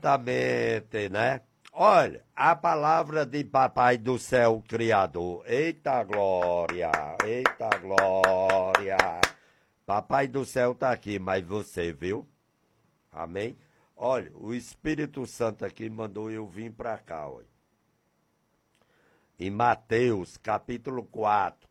Exatamente, né? Olha, a palavra de Papai do Céu Criador. Eita glória, eita glória. Papai do Céu tá aqui, mas você viu? Amém? Olha, o Espírito Santo aqui mandou eu vir para cá, olha. Em Mateus, capítulo 4.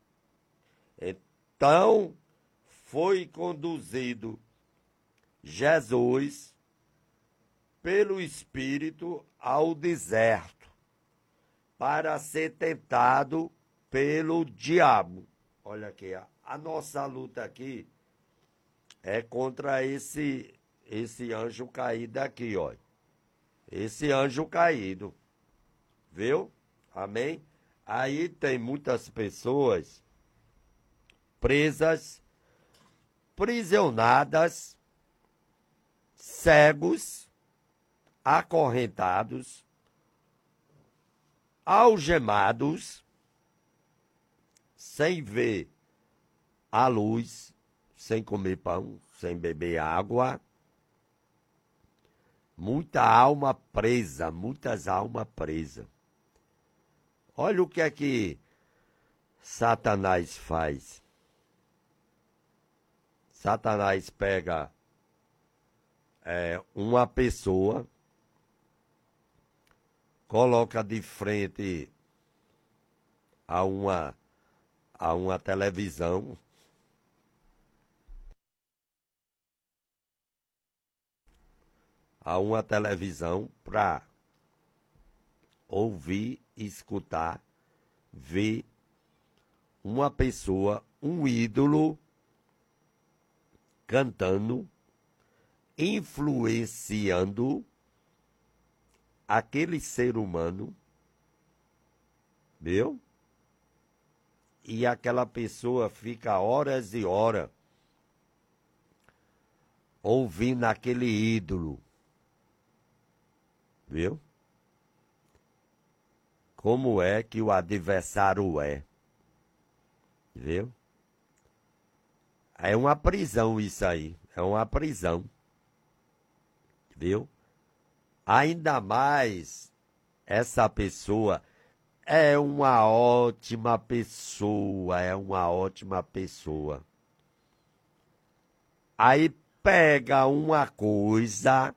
Então, foi conduzido Jesus pelo Espírito ao deserto para ser tentado pelo diabo. Olha aqui, a nossa luta aqui é contra esse anjo caído aqui, ó. Esse anjo caído, viu? Amém? Aí tem muitas pessoas presas, prisionadas, cegos, acorrentados, algemados, sem ver a luz, sem comer pão, sem beber água. Muita alma presa, muitas almas presas. Olha o que é que Satanás faz. Satanás pega uma pessoa, coloca de frente a uma televisão, para ouvir, escutar, ver uma pessoa, um ídolo, cantando, influenciando aquele ser humano, viu? E aquela pessoa fica horas e horas ouvindo aquele ídolo, viu? Como é que o adversário é, viu? É uma prisão isso aí, é uma prisão, viu? Ainda mais essa pessoa é uma ótima pessoa, é uma ótima pessoa. Aí pega uma coisa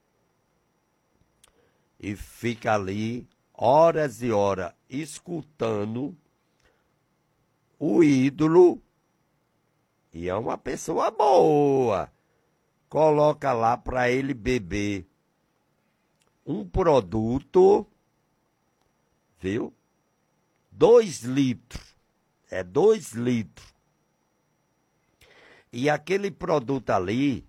e fica ali horas e horas escutando o ídolo, e é uma pessoa boa. Coloca lá para ele beber um produto, viu? 2 litros. É 2 litros. E aquele produto ali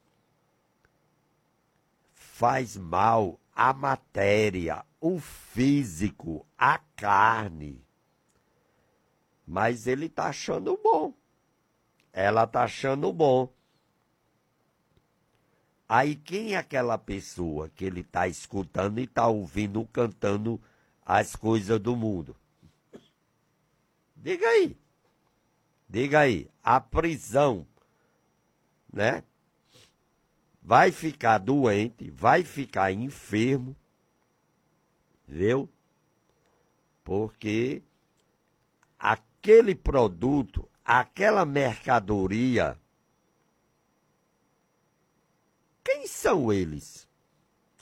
faz mal à matéria, o físico, a carne. Mas ele tá achando bom. Ela tá achando bom. Aí quem é aquela pessoa que ele tá escutando e tá ouvindo, cantando as coisas do mundo? Diga aí. Diga aí. A prisão, né? Vai ficar doente, vai ficar enfermo, viu? Porque aquele produto, aquela mercadoria, quem são eles?